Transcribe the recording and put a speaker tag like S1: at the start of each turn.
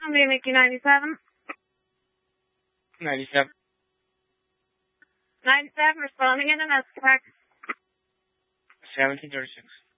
S1: Columbia, Mickey 97.
S2: 97.
S1: 97, responding in an S-Tech.
S2: 1736.